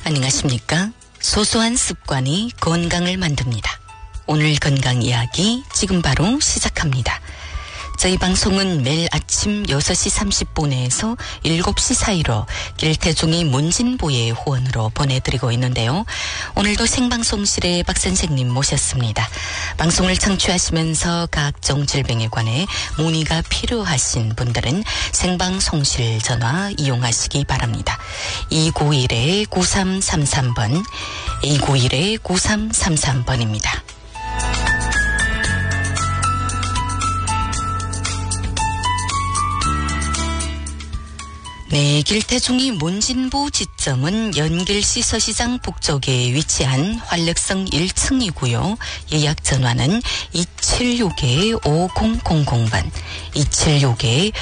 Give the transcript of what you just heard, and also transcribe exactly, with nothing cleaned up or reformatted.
안녕하십니까? 소소한 습관이 건강을 만듭니다. 오늘 건강 이야기 지금 바로 시작합니다. 저희 방송은 매일 아침 여섯 시 삼십 분에서 일곱 시 사이로 길태종이 문진보의 후원으로 보내드리고 있는데요. 오늘도 생방송실에 박 선생님 모셨습니다. 방송을 청취하시면서 각종 질병에 관해 문의가 필요하신 분들은 생방송실 전화 이용하시기 바랍니다. 이구일 구삼삼삼 번, 이구일 구삼삼삼 번입니다. 네, 길태중이 문진보 지점은 연길시 서시장 북쪽에 위치한 활력성 일 층이고요. 예약 전화는 이칠육 오공공공 번, 이칠육